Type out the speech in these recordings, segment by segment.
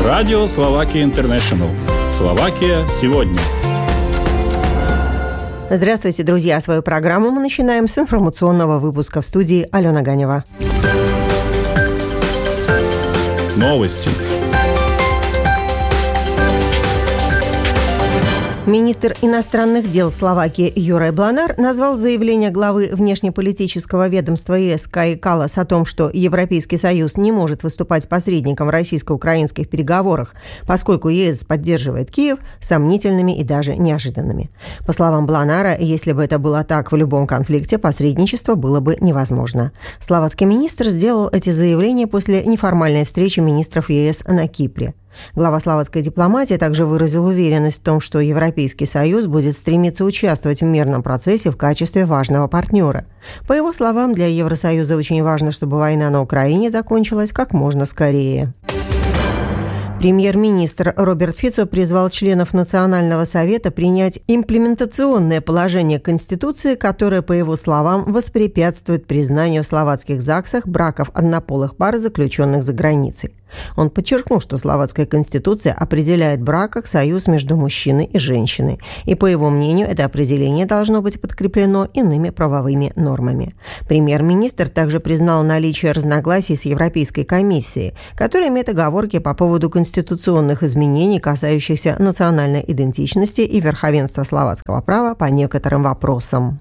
Радио Словакия Интернешнл. Словакия сегодня. Здравствуйте, друзья! Свою программу мы начинаем с информационного выпуска. В студии Алена Ганева. Новости. Министр иностранных дел Словакии Юрай Бланар назвал заявление главы внешнеполитического ведомства ЕС Каи Каллас о том, что Европейский Союз не может выступать посредником в российско-украинских переговорах, поскольку ЕС поддерживает Киев, сомнительными и даже неожиданными. По словам Бланара, если бы это было так в любом конфликте, посредничество было бы невозможно. Словацкий министр сделал эти заявления после неформальной встречи министров ЕС на Кипре. Глава словацкой дипломатии также выразил уверенность в том, что Европейский Союз будет стремиться участвовать в мирном процессе в качестве важного партнера. По его словам, для Евросоюза очень важно, чтобы война на Украине закончилась как можно скорее. Премьер-министр Роберт Фицо призвал членов Национального совета принять имплементационное положение Конституции, которое, по его словам, воспрепятствует признанию в словацких ЗАГСах браков однополых пар, заключенных за границей. Он подчеркнул, что словацкая конституция определяет брак как союз между мужчиной и женщиной, и, по его мнению, это определение должно быть подкреплено иными правовыми нормами. Премьер-министр также признал наличие разногласий с Европейской комиссией, которая имеет оговорки по поводу конституционных изменений, касающихся национальной идентичности и верховенства словацкого права по некоторым вопросам.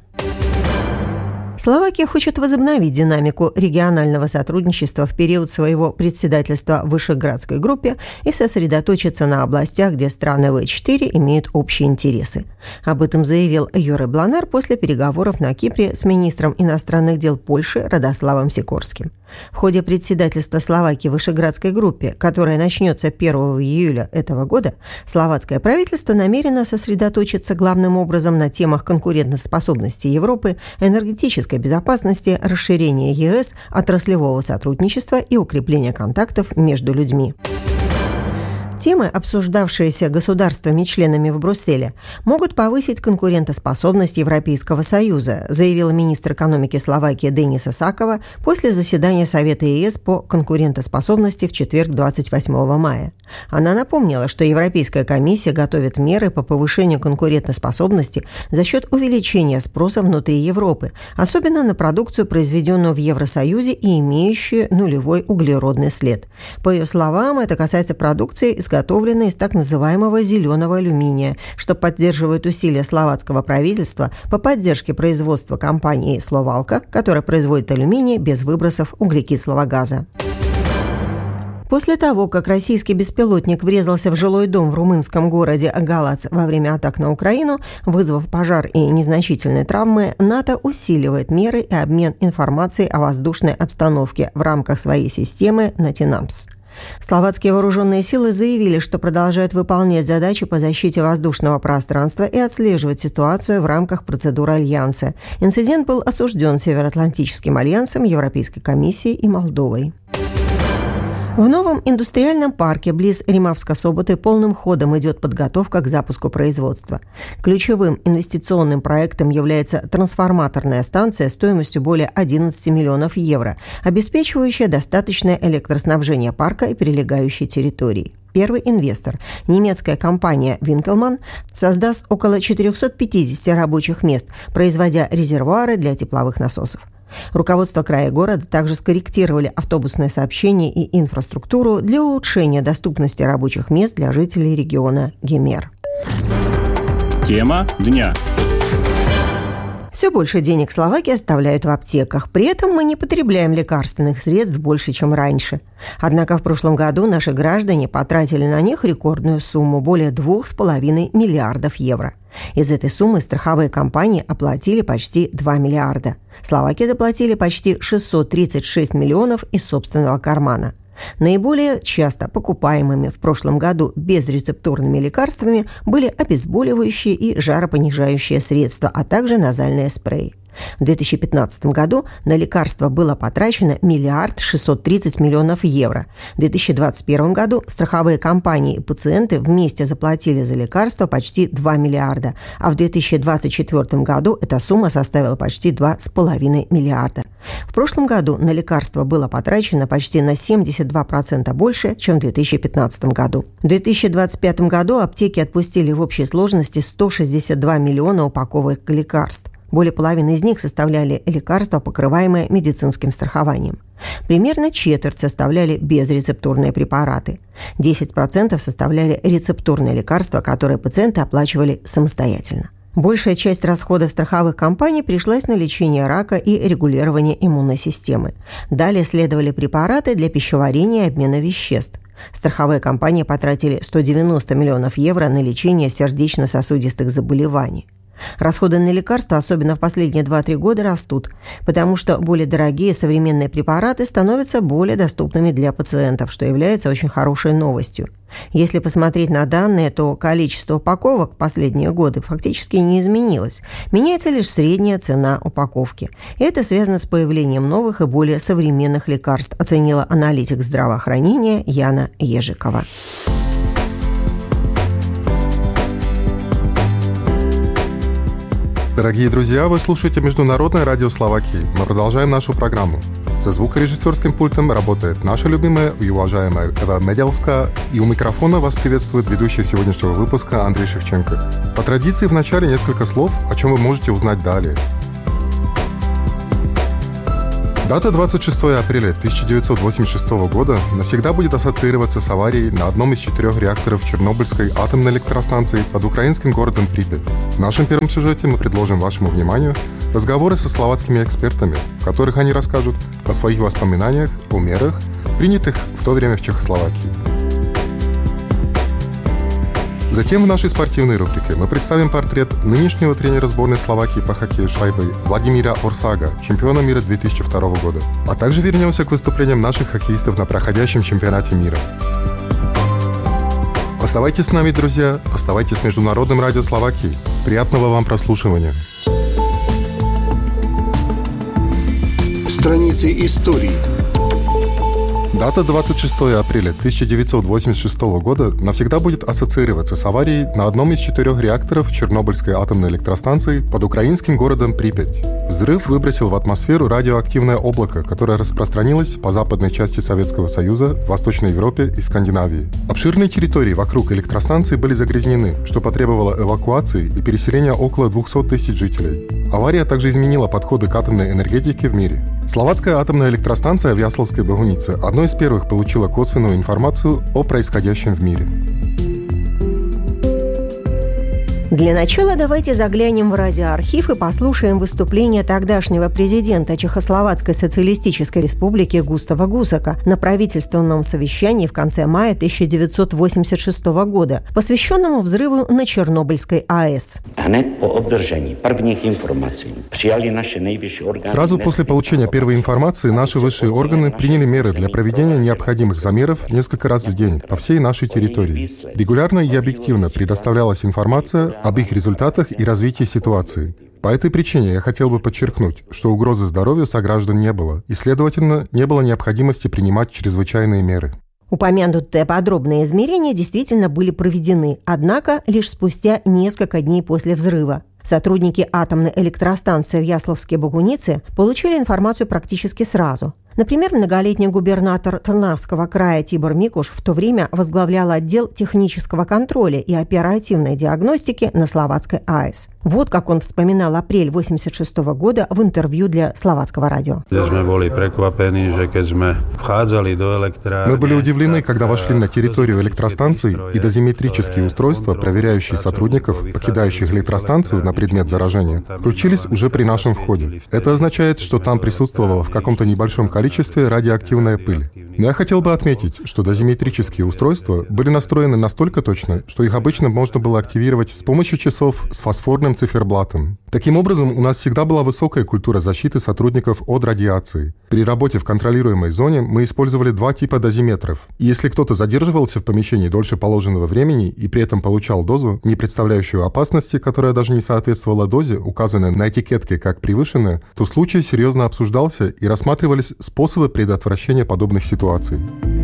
Словакия хочет возобновить динамику регионального сотрудничества в период своего председательства в Вышеградской группе и сосредоточиться на областях, где страны В4 имеют общие интересы. Об этом заявил Юрай Бланар после переговоров на Кипре с министром иностранных дел Польши Радославом Сикорским. В ходе председательства Словакии в Вышеградской группе, которая начнется 1 июля этого года, словацкое правительство намерено сосредоточиться главным образом на темах конкурентоспособности Европы, энергетической безопасности, расширения ЕС, отраслевого сотрудничества и укрепления контактов между людьми. Темы, обсуждавшиеся государствами-членами в Брюсселе, могут повысить конкурентоспособность Европейского Союза, заявила министр экономики Словакии Дениса Сакова после заседания Совета ЕС по конкурентоспособности в четверг 28 мая. Она напомнила, что Европейская комиссия готовит меры по повышению конкурентоспособности за счет увеличения спроса внутри Европы, особенно на продукцию, произведенную в Евросоюзе и имеющую нулевой углеродный след. По ее словам, это касается продукции, изготовленные из так называемого зеленого алюминия, что поддерживает усилия словацкого правительства по поддержке производства компании «Словалка», которая производит алюминий без выбросов углекислого газа. После того, как российский беспилотник врезался в жилой дом в румынском городе Галац во время атак на Украину, вызвав пожар и незначительные травмы, НАТО усиливает меры и обмен информацией о воздушной обстановке в рамках своей системы NATINAMS. Словацкие вооруженные силы заявили, что продолжают выполнять задачи по защите воздушного пространства и отслеживать ситуацию в рамках процедуры Альянса. Инцидент был осужден Североатлантическим альянсом, Европейской комиссией и Молдовой. В новом индустриальном парке близ Римавска-Соботы полным ходом идет подготовка к запуску производства. Ключевым инвестиционным проектом является трансформаторная станция стоимостью более 11 миллионов евро, обеспечивающая достаточное электроснабжение парка и прилегающей территории. Первый инвестор, немецкая компания Winkelmann, создаст около 450 рабочих мест, производя резервуары для тепловых насосов. Руководство края города также скорректировали автобусное сообщение и инфраструктуру для улучшения доступности рабочих мест для жителей региона Гемер. Тема дня. Все больше денег Словакии оставляют в аптеках. При этом мы не потребляем лекарственных средств больше, чем раньше. Однако в прошлом году наши граждане потратили на них рекордную сумму – более 2,5 миллиардов евро. Из этой суммы страховые компании оплатили почти 2 миллиарда. Словаки заплатили почти 636 миллионов из собственного кармана. Наиболее часто покупаемыми в прошлом году безрецептурными лекарствами были обезболивающие и жаропонижающие средства, а также назальные спреи. В 2015 году на лекарства было потрачено 1 630 000 000 евро. В 2021 году страховые компании и пациенты вместе заплатили за лекарства почти 2 миллиарда, а в 2024 году эта сумма составила почти 2,5 миллиарда. В прошлом году на лекарства было потрачено почти на 72% больше, чем в 2015 году. В 2025 году аптеки отпустили в общей сложности 162 миллиона упаковок лекарств. Более половины из них составляли лекарства, покрываемые медицинским страхованием. Примерно четверть составляли безрецептурные препараты. 10% составляли рецептурные лекарства, которые пациенты оплачивали самостоятельно. Большая часть расходов страховых компаний пришлась на лечение рака и регулирование иммунной системы. Далее следовали препараты для пищеварения и обмена веществ. Страховые компании потратили 190 миллионов евро на лечение сердечно-сосудистых заболеваний. Расходы на лекарства, особенно в последние 2-3 года, растут, потому что более дорогие современные препараты становятся более доступными для пациентов, что является очень хорошей новостью. Если посмотреть на данные, то количество упаковок в последние годы фактически не изменилось. Меняется лишь средняя цена упаковки. И это связано с появлением новых и более современных лекарств, оценила аналитик здравоохранения Яна Ежикова. Дорогие друзья, вы слушаете Международное радио Словакии. Мы продолжаем нашу программу. За звукорежиссерским пультом работает наша любимая и уважаемая Эва Меделска, и у микрофона вас приветствует ведущий сегодняшнего выпуска Андрей Шевченко. По традиции в начале несколько слов, о чем вы можете узнать далее. Дата 26 апреля 1986 года навсегда будет ассоциироваться с аварией на одном из 4 реакторов Чернобыльской атомной электростанции под украинским городом Припять. В нашем первом сюжете мы предложим вашему вниманию разговоры со словацкими экспертами, в которых они расскажут о своих воспоминаниях, о мерах, принятых в то время в Чехословакии. Затем в нашей спортивной рубрике мы представим портрет нынешнего тренера сборной Словакии по хоккею с шайбой Владимира Орсага, чемпиона мира 2002 года. А также вернемся к выступлениям наших хоккеистов на проходящем чемпионате мира. Оставайтесь с нами, друзья, оставайтесь с Международным радио Словакии. Приятного вам прослушивания. Страницы истории. Дата 26 апреля 1986 года навсегда будет ассоциироваться с аварией на одном из 4 реакторов Чернобыльской атомной электростанции под украинским городом Припять. Взрыв выбросил в атмосферу радиоактивное облако, которое распространилось по западной части Советского Союза, Восточной Европе и Скандинавии. Обширные территории вокруг электростанции были загрязнены, что потребовало эвакуации и переселения около 200 000 жителей. Авария также изменила подходы к атомной энергетике в мире. Словацкая атомная электростанция в Ясловской Богунице одной из первых получила косвенную информацию о происходящем в мире. Для начала давайте заглянем в радиоархив и послушаем выступление тогдашнего президента Чехословацкой социалистической республики Густава Гусака на правительственном совещании в конце мая 1986 года, посвященному взрыву на Чернобыльской АЭС. Сразу после получения первой информации наши высшие органы приняли меры для проведения необходимых замеров несколько раз в день по всей нашей территории. Регулярно и объективно предоставлялась информация об их результатах и развитии ситуации. По этой причине я хотел бы подчеркнуть, что угрозы здоровью сограждан не было, и, следовательно, не было необходимости принимать чрезвычайные меры. Упомянутые подробные измерения действительно были проведены, однако лишь спустя несколько дней после взрыва. Сотрудники атомной электростанции в Ясловской Богунице получили информацию практически сразу. Например, многолетний губернатор Трнавского края Тибор Микуш в то время возглавлял отдел технического контроля и оперативной диагностики на Словацкой АЭС. Вот как он вспоминал апрель 1986 года в интервью для Словацкого радио. Мы были удивлены, когда вошли на территорию электростанции, и дозиметрические устройства, проверяющие сотрудников, покидающих электростанцию на предмет заражения, включились уже при нашем входе. Это означает, что там присутствовала в каком-то небольшом количестве радиоактивная пыль. Но я хотел бы отметить, что дозиметрические устройства были настроены настолько точно, что их обычно можно было активировать с помощью часов с фосфорным циферблатом. Таким образом, у нас всегда была высокая культура защиты сотрудников от радиации. При работе в контролируемой зоне мы использовали два типа дозиметров. И если кто-то задерживался в помещении дольше положенного времени и при этом получал дозу, не представляющую опасности, которая даже не соответствовала дозе, указанной на этикетке как превышенная, то случай серьезно обсуждался и рассматривались способы предотвращения подобных ситуаций.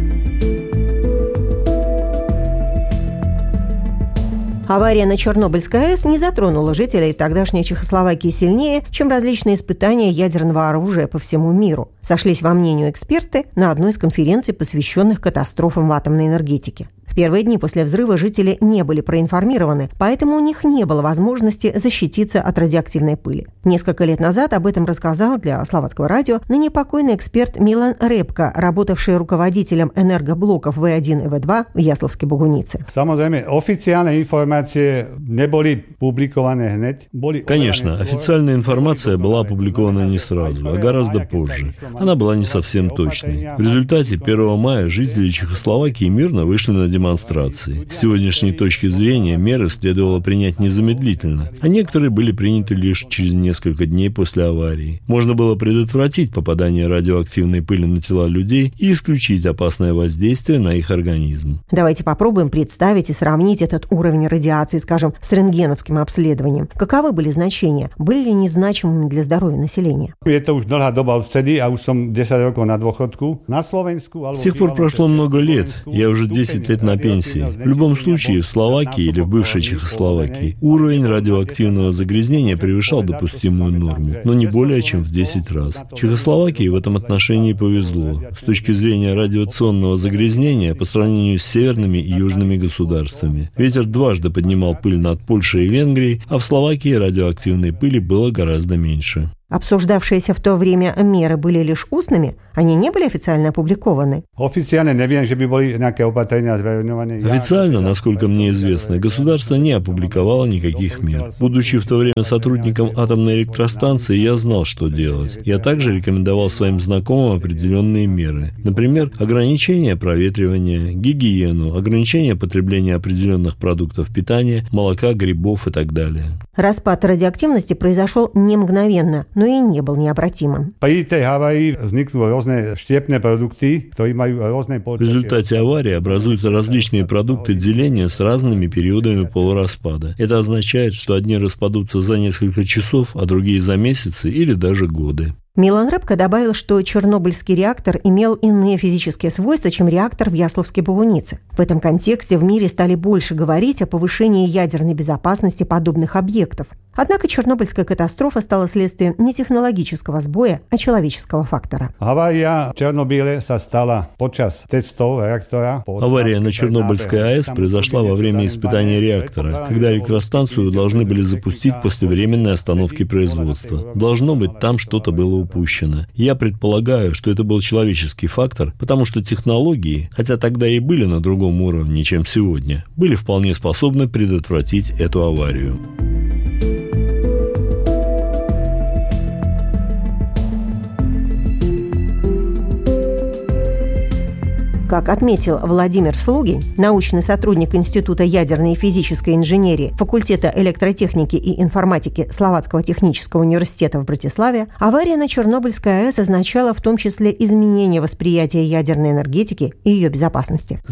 Авария на Чернобыльской АЭС не затронула жителей тогдашней Чехословакии сильнее, чем различные испытания ядерного оружия по всему миру. Сошлись во мнении эксперты на одной из конференций, посвященных катастрофам в атомной энергетике. В первые дни после взрыва жители не были проинформированы, поэтому у них не было возможности защититься от радиоактивной пыли. Несколько лет назад об этом рассказал для Словацкого радио ныне покойный эксперт Милан Репка, работавший руководителем энергоблоков В1 и В2 в Ясловской Богунице. Конечно, официальная информация была опубликована не сразу, а гораздо позже. Она была не совсем точной. В результате 1 мая жители Чехословакии мирно вышли на демонстрации. С сегодняшней точки зрения меры следовало принять незамедлительно, а некоторые были приняты лишь через несколько дней после аварии. Можно было предотвратить попадание радиоактивной пыли на тела людей и исключить опасное воздействие на их организм. Давайте попробуем представить и сравнить этот уровень радиации, скажем, с рентгеновским обследованием. Каковы были значения? Были ли незначимыми для здоровья населения? С тех пор прошло много лет. Я уже 10 лет на пенсии. В любом случае, в Словакии или в бывшей Чехословакии уровень радиоактивного загрязнения превышал допустимую норму, но не более чем в 10 раз. Чехословакии в этом отношении повезло. С точки зрения радиационного загрязнения по сравнению с северными и южными государствами. Ветер дважды поднимал пыль над Польшей и Венгрией, а в Словакии радиоактивной пыли было гораздо меньше. Обсуждавшиеся в то время меры были лишь устными? Они не были официально опубликованы? Официально, насколько мне известно, государство не опубликовало никаких мер. Будучи в то время сотрудником атомной электростанции, я знал, что делать. Я также рекомендовал своим знакомым определенные меры. Например, ограничение проветривания, гигиену, ограничение потребления определенных продуктов питания, молока, грибов и так далее. Распад радиоактивности произошел не мгновенно, но и не был необратимым. В результате аварии образуются различные продукты деления с разными периодами полураспада. Это означает, что одни распадутся за несколько часов, а другие за месяцы или даже годы. Милан Репка добавил, что чернобыльский реактор имел иные физические свойства, чем реактор в Ясловской Богунице. В этом контексте в мире стали больше говорить о повышении ядерной безопасности подобных объектов. Однако Чернобыльская катастрофа стала следствием не технологического сбоя, а человеческого фактора. Авария на Чернобыльской АЭС произошла во время испытания реактора, когда электростанцию должны были запустить после временной остановки производства. Должно быть, там что-то было упущено. Я предполагаю, что это был человеческий фактор, потому что технологии, хотя тогда и были на другом уровне, чем сегодня, были вполне способны предотвратить эту аварию. Как отметил Владимир Слугин, научный сотрудник Института ядерной и физической инженерии, факультета электротехники и информатики Словацкого технического университета в Братиславе, авария на Чернобыльской АЭС означала в том числе изменение восприятия ядерной энергетики и ее безопасности.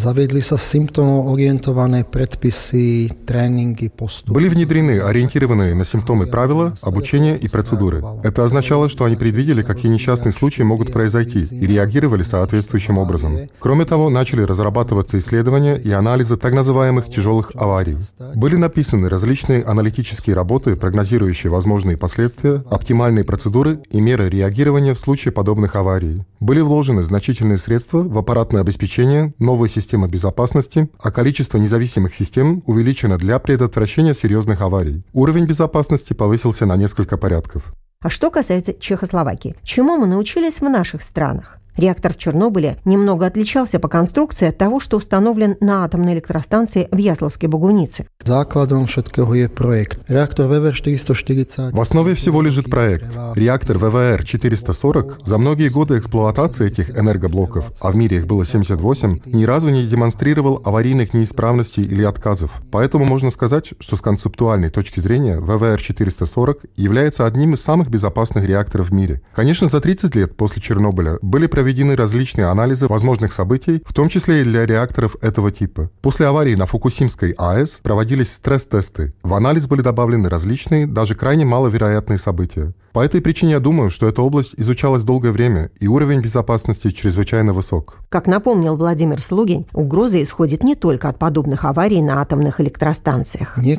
Были внедрены ориентированные на симптомы правила, обучения и процедуры. Это означало, что они предвидели, какие несчастные случаи могут произойти, и реагировали соответствующим образом. Кроме того, начали разрабатываться исследования и анализы так называемых тяжелых аварий. Были написаны различные аналитические работы, прогнозирующие возможные последствия, оптимальные процедуры и меры реагирования в случае подобных аварий. Были вложены значительные средства в аппаратное обеспечение, новые системы безопасности, а количество независимых систем увеличено для предотвращения серьезных аварий. Уровень безопасности повысился на несколько порядков. А что касается Чехословакии, чему мы научились в наших странах? Реактор в Чернобыле немного отличался по конструкции от того, что установлен на атомной электростанции в Ясловской Богунице. В основе всего лежит проект. Реактор ВВР-440 за многие годы эксплуатации этих энергоблоков, а в мире их было 78, ни разу не демонстрировал аварийных неисправностей или отказов. Поэтому можно сказать, что с концептуальной точки зрения ВВР-440 является одним из самых безопасных реакторов в мире. Конечно, за 30 лет после Чернобыля были проведены различные анализы возможных событий, в том числе и для реакторов этого типа. После аварии на Фукусимской АЭС проводились стресс-тесты. В анализ были добавлены различные, даже крайне маловероятные события. По этой причине я думаю, что эта область изучалась долгое время, и уровень безопасности чрезвычайно высок. Как напомнил Владимир Слугин, угроза исходит не только от подобных аварий на атомных электростанциях. В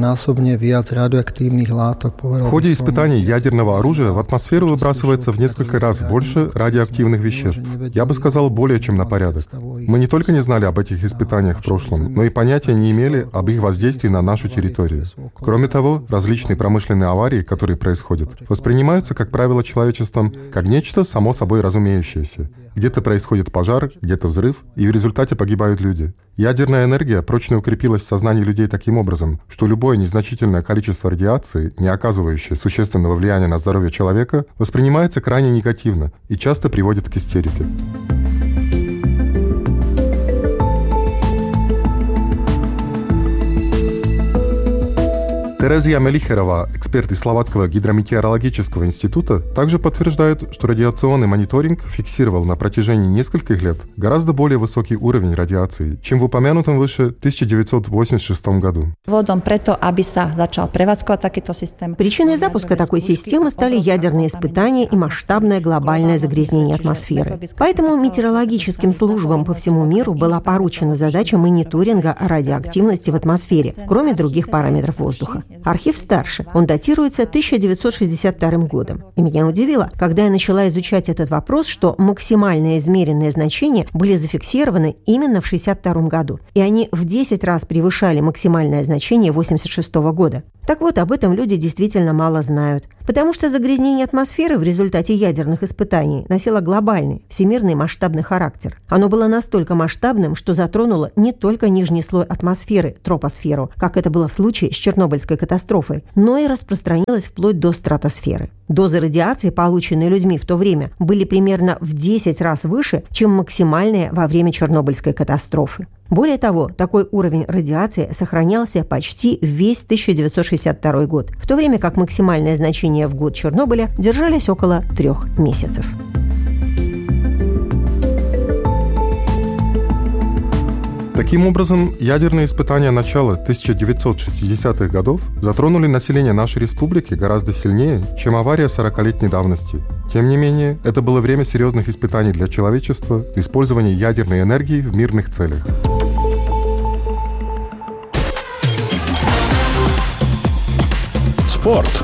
ходе испытаний ядерного оружия в атмосферу выбрасывается в несколько раз больше радиоактивных веществ. Я бы сказал, более чем на порядок. Мы не только не знали об этих испытаниях в прошлом, но и понятия не имели об их воздействии на нашу территорию. Кроме того, различные промышленные аварии, которые происходят, воспринимаются, как правило, человечеством как нечто само собой разумеющееся. Где-то происходит пожар, где-то взрыв, и в результате погибают люди. Ядерная энергия прочно укрепилась в сознании людей таким образом, что любое незначительное количество радиации, не оказывающее существенного влияния на здоровье человека, воспринимается крайне негативно и часто приводит к истерике. Терезия Мелихерова, эксперт из Словацкого гидрометеорологического института, также подтверждает, что радиационный мониторинг фиксировал на протяжении нескольких лет гораздо более высокий уровень радиации, чем в упомянутом выше 1986 году. Причиной запуска такой системы стали ядерные испытания и масштабное глобальное загрязнение атмосферы. Поэтому метеорологическим службам по всему миру была поручена задача мониторинга радиоактивности в атмосфере, кроме других параметров воздуха. Архив старше, он датируется 1962 годом. И меня удивило, когда я начала изучать этот вопрос, что максимальные измеренные значения были зафиксированы именно в 1962 году, и они в 10 раз превышали максимальное значение 1986 года. Так вот, об этом люди действительно мало знают, потому что загрязнение атмосферы в результате ядерных испытаний носило глобальный, всемирный масштабный характер. Оно было настолько масштабным, что затронуло не только нижний слой атмосферы, тропосферу, как это было в случае с Чернобыльской катастрофой, но и распространилось вплоть до стратосферы. Дозы радиации, полученные людьми в то время, были примерно в 10 раз выше, чем максимальные во время Чернобыльской катастрофы. Более того, такой уровень радиации сохранялся почти весь 1962 год, в то время как максимальное значение в год Чернобыля держались около 3 месяцев. Таким образом, ядерные испытания начала 1960-х годов затронули население нашей республики гораздо сильнее, чем авария 40-летней давности. Тем не менее, это было время серьезных испытаний для человечества, использования ядерной энергии в мирных целях. Спорт.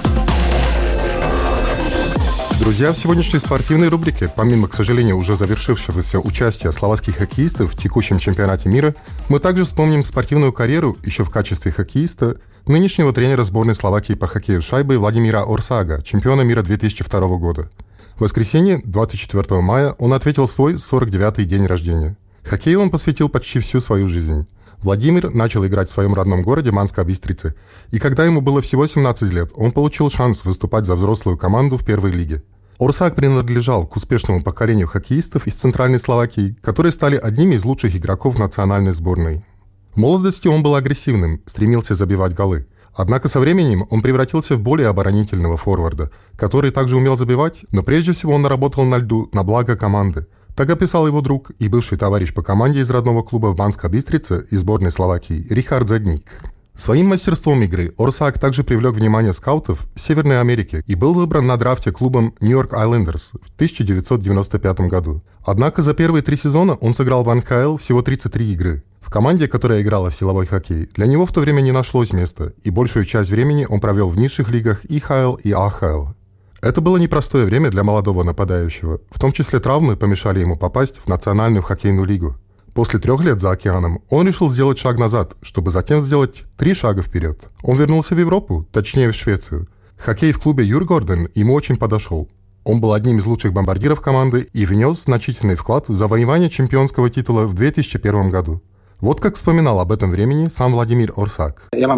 Друзья, в сегодняшней спортивной рубрике, помимо, к сожалению, уже завершившегося участия словацких хоккеистов в текущем чемпионате мира, мы также вспомним спортивную карьеру, еще в качестве хоккеиста, нынешнего тренера сборной Словакии по хоккею с шайбой Владимира Орсага, чемпиона мира 2002 года. В воскресенье, 24 мая, он ответил свой 49-й день рождения. Хоккею он посвятил почти всю свою жизнь. Владимир начал играть в своем родном городе Банска Бистрица, и когда ему было всего 17 лет, он получил шанс выступать за взрослую команду в первой лиге. Орсаг принадлежал к успешному поколению хоккеистов из Центральной Словакии, которые стали одними из лучших игроков национальной сборной. В молодости он был агрессивным, стремился забивать голы. Однако со временем он превратился в более оборонительного форварда, который также умел забивать, но прежде всего он работал на льду на благо команды. Так описал его друг и бывший товарищ по команде из родного клуба в Банска Бистрица и сборной Словакии Рихард Зедник. Своим мастерством игры Орсаг также привлек внимание скаутов в Северной Америке и был выбран на драфте клубом Нью-Йорк Айлендерс в 1995 году. Однако за первые 3 сезона он сыграл в НХЛ всего 33 игры. В команде, которая играла в силовой хоккей, для него в то время не нашлось места, и большую часть времени он провел в низших лигах ИХЛ и АХЛ. Это было непростое время для молодого нападающего, в том числе травмы помешали ему попасть в Национальную хоккейную лигу. После 3 лет за океаном он решил сделать шаг назад, чтобы затем сделать 3 шага вперед. Он вернулся в Европу, точнее в Швецию. Хоккей в клубе Дjurgården ему очень подошел. Он был одним из лучших бомбардиров команды и внес значительный вклад в завоевание чемпионского титула в 2001 году. Вот как вспоминал об этом времени сам Владимир Орсак. Я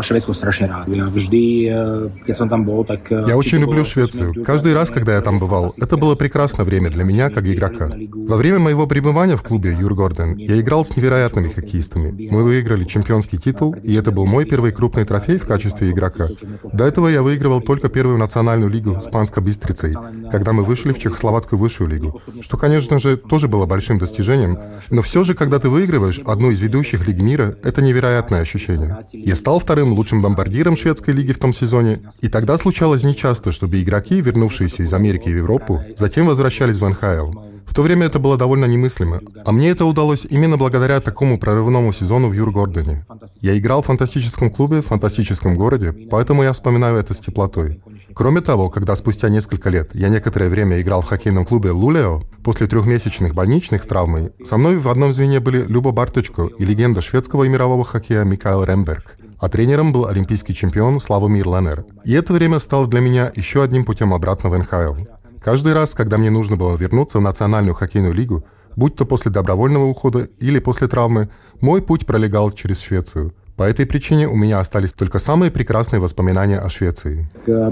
очень люблю Швецию. Каждый раз, когда я там бывал, это было прекрасное время для меня, как игрока. Во время моего пребывания в клубе Djurgården я играл с невероятными хоккеистами. Мы выиграли чемпионский титул, и это был мой первый крупный трофей в качестве игрока. До этого я выигрывал только первую национальную лигу с Банской Бистрицей, когда мы вышли в Чехословацкую высшую лигу, что, конечно же, тоже было большим достижением, но все же, когда ты выигрываешь одну из ведущих лиг мира, это невероятное ощущение. Я стал вторым лучшим бомбардиром шведской лиги в том сезоне, и тогда случалось нечасто, чтобы игроки, вернувшиеся из Америки в Европу, затем возвращались в НХЛ. В то время это было довольно немыслимо, а мне это удалось именно благодаря такому прорывному сезону в Djurgården. Я играл в фантастическом клубе, в фантастическом городе, поэтому я вспоминаю это с теплотой. Кроме того, когда спустя несколько лет я некоторое время играл в хоккейном клубе Luleå, после 3-месячных больничных с травмой, со мной в одном звене были Любо Барточко и легенда шведского и мирового хоккея Микаэл Ремберг, а тренером был олимпийский чемпион Славомир Ленер. И это время стало для меня еще одним путем обратно в НХЛ. Каждый раз, когда мне нужно было вернуться в Национальную хоккейную лигу, будь то после добровольного ухода или после травмы, мой путь пролегал через Швецию. По этой причине у меня остались только самые прекрасные воспоминания о Швеции.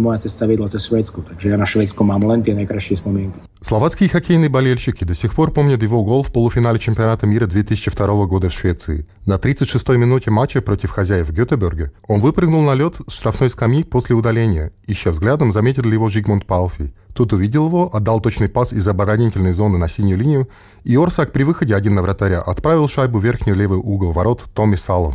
Словацкие хоккейные болельщики до сих пор помнят его гол в полуфинале чемпионата мира 2002 года в Швеции. На 36-й минуте матча против хозяев Гетеборга он выпрыгнул на лед с штрафной скамьи после удаления, ища взглядом, заметил ли его Жигмунд Палфи. Тут увидел его, отдал точный пас из оборонительной зоны на синюю линию, и Орсак при выходе один на вратаря отправил шайбу в верхний левый угол ворот Томми Сало.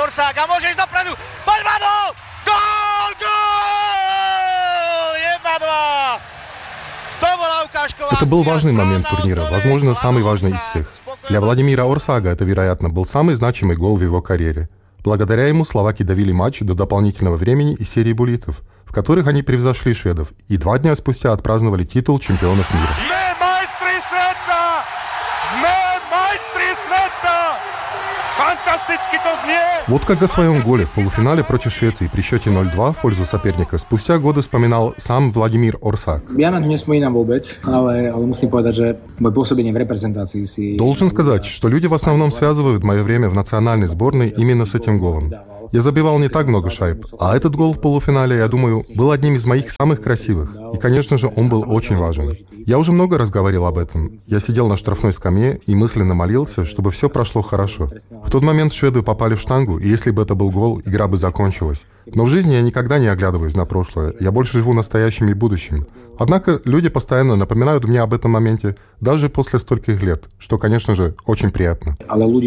Это был важный момент турнира, возможно, самый важный из всех. Для Владимира Орсага это, вероятно, был самый значимый гол в его карьере. Благодаря ему словаки довели матч до дополнительного времени и серии буллитов, в которых они превзошли шведов, и 2 дня спустя отпраздновали титул чемпионов мира. Вот как о своем голе в полуфинале против Швеции при счете 0-2 в пользу соперника спустя годы вспоминал сам Владимир Орсак. Должен сказать, что люди в основном связывают мое время в национальной сборной именно с этим голом. Я забивал не так много шайб, а этот гол в полуфинале, я думаю, был одним из моих самых красивых. И, конечно же, он был очень важен. Я уже много раз говорил об этом. Я сидел на штрафной скамье и мысленно молился, чтобы все прошло хорошо. В тот момент шведы попали в штангу, и если бы это был гол, игра бы закончилась. Но в жизни я никогда не оглядываюсь на прошлое, я больше живу настоящим и будущим. Однако люди постоянно напоминают мне об этом моменте, даже после стольких лет, что, конечно же, очень приятно.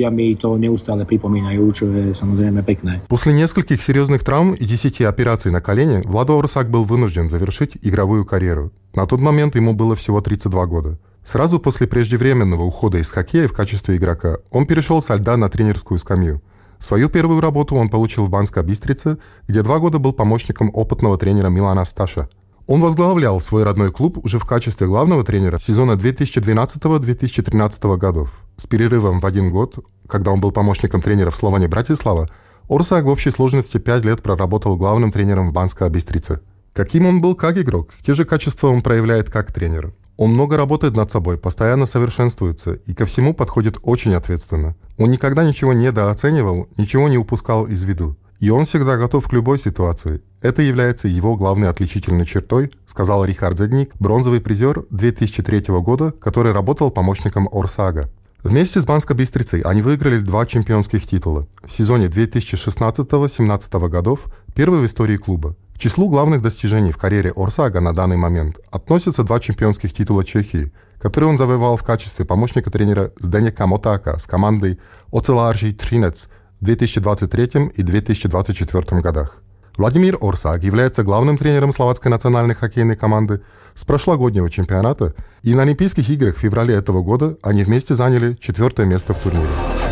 После нескольких серьезных травм и 10 операций на колене, Владо Орсак был вынужден завершить игровую карьеру. На тот момент ему было всего 32 года. Сразу после преждевременного ухода из хоккея в качестве игрока он перешел со льда на тренерскую скамью. Свою первую работу он получил в Банской Бистрице, где 2 года был помощником опытного тренера Милана Сташа. Он возглавлял свой родной клуб уже в качестве главного тренера сезона 2012-2013 годов. С перерывом в 1 год, когда он был помощником тренера в Словане Братислава, Орсак в общей сложности 5 лет проработал главным тренером в Банской Бистрице. Каким он был как игрок, те же качества он проявляет как тренер. Он много работает над собой, постоянно совершенствуется и ко всему подходит очень ответственно. Он никогда ничего не недооценивал, ничего не упускал из виду. И он всегда готов к любой ситуации. Это является его главной отличительной чертой, сказал Рихард Зедник, бронзовый призер 2003 года, который работал помощником Орсага. Вместе с Банской Бистрицей они выиграли 2 чемпионских титула. В сезоне 2016-17 годов, первый в истории клуба. К числу главных достижений в карьере Орсага на данный момент относятся 2 чемпионских титула Чехии, которые он завоевал в качестве помощника тренера Зdeneka Motáka с командой Oceláři Třinec в 2023 и 2024 годах. Владимир Орсак является главным тренером словацкой национальной хоккейной команды с прошлогоднего чемпионата, и на Олимпийских играх в феврале этого года они вместе заняли 4-е место в турнире.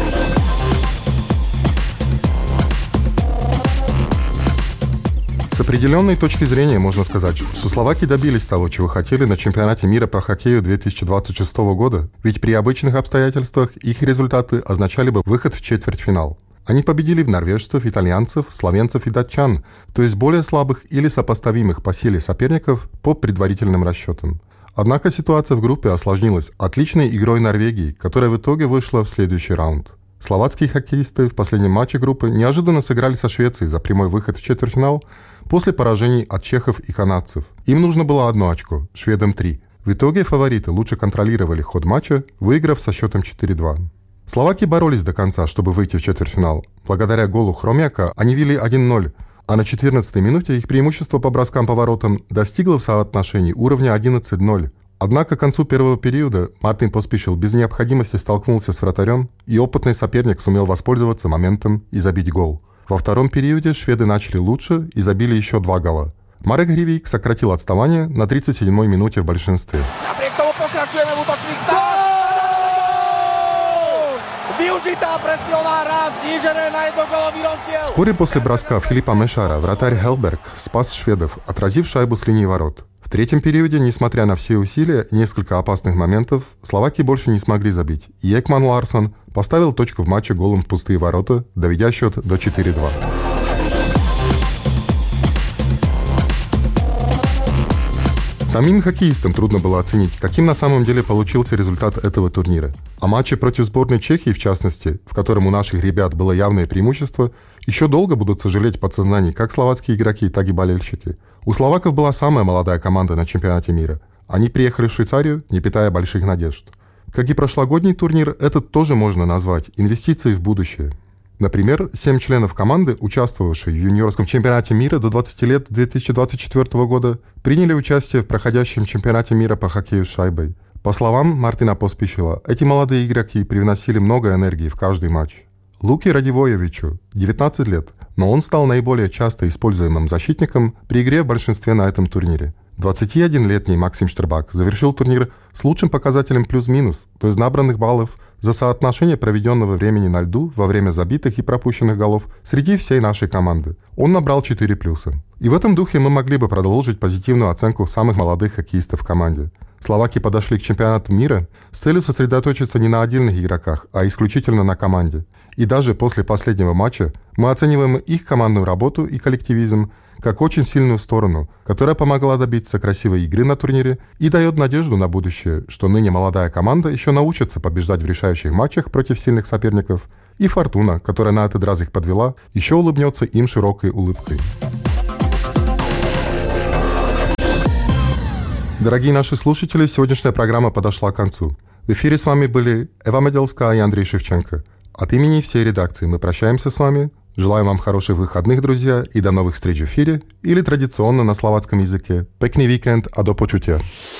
С определенной точки зрения можно сказать, что словаки добились того, чего хотели на чемпионате мира по хоккею 2026 года, ведь при обычных обстоятельствах их результаты означали бы выход в четвертьфинал. Они победили норвежцев, итальянцев, словенцев и датчан, то есть более слабых или сопоставимых по силе соперников по предварительным расчетам. Однако ситуация в группе осложнилась отличной игрой Норвегии, которая в итоге вышла в следующий раунд. Словацкие хоккеисты в последнем матче группы неожиданно сыграли со Швецией за прямой выход в четвертьфинал после поражений от чехов и канадцев. Им нужно было 1 очко, шведам 3. В итоге фавориты лучше контролировали ход матча, выиграв со счетом 4-2. Словаки боролись до конца, чтобы выйти в четвертьфинал. Благодаря голу Хромяка они вели 1-0, а на 14-й минуте их преимущество по броскам по воротам достигло в соотношении уровня 11-0. Однако к концу первого периода Мартин Поспишил без необходимости столкнулся с вратарем, и опытный соперник сумел воспользоваться моментом и забить гол. Во втором периоде шведы начали лучше и забили еще 2 гола. Марек Гривик сократил отставание на 37-й минуте в большинстве. Вскоре после броска Филиппа Мешара вратарь Хелберг спас шведов, отразив шайбу с линии ворот. В третьем периоде, несмотря на все усилия и несколько опасных моментов, словаки больше не смогли забить, и Екман Ларсон поставил точку в матче голом в пустые ворота, доведя счет до 4-2. Самим хоккеистам трудно было оценить, каким на самом деле получился результат этого турнира. О матче против сборной Чехии, в частности, в котором у наших ребят было явное преимущество, еще долго будут сожалеть в подсознании как словацкие игроки, так и болельщики. У словаков была самая молодая команда на чемпионате мира. Они приехали в Швейцарию, не питая больших надежд. Как и прошлогодний турнир, этот тоже можно назвать инвестицией в будущее. Например, 7 членов команды, участвовавшие в юниорском чемпионате мира до 20 лет 2024 года, приняли участие в проходящем чемпионате мира по хоккею с шайбой. По словам Мартина Поспишила, эти молодые игроки привносили много энергии в каждый матч. Луки Радивоевичу 19 лет, но он стал наиболее часто используемым защитником при игре в большинстве на этом турнире. 21-летний Максим Штербак завершил турнир с лучшим показателем плюс-минус, то есть набранных баллов за соотношение проведенного времени на льду во время забитых и пропущенных голов среди всей нашей команды. Он набрал 4 плюса. И в этом духе мы могли бы продолжить позитивную оценку самых молодых хоккеистов в команде. Словаки подошли к чемпионату мира с целью сосредоточиться не на отдельных игроках, а исключительно на команде. И даже после последнего матча мы оцениваем их командную работу и коллективизм как очень сильную сторону, которая помогла добиться красивой игры на турнире и дает надежду на будущее, что ныне молодая команда еще научится побеждать в решающих матчах против сильных соперников, и Фортуна, которая на этот раз их подвела, еще улыбнется им широкой улыбкой. Дорогие наши слушатели, сегодняшняя программа подошла к концу. В эфире с вами были Эва Меделская и Андрей Шевченко. От имени всей редакции мы прощаемся с вами. Желаю вам хороших выходных, друзья, и до новых встреч в эфире, или традиционно на словацком языке. Pekný víkend a do počutia.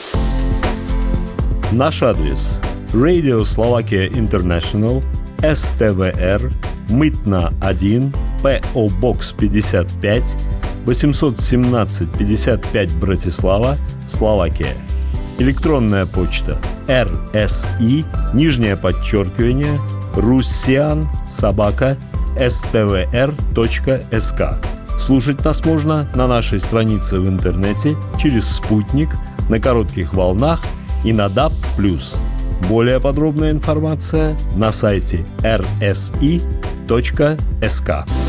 Наш адрес: Radio Slovakia International, СТВР, Мытна 1, ПО Бокс 55, 817 55 Братислава, Словакия. Электронная почта RSI, russian@stvr.sk. Слушать нас можно на нашей странице в интернете, через спутник, на коротких волнах и на DAB+. Более подробная информация на сайте rsi.sk.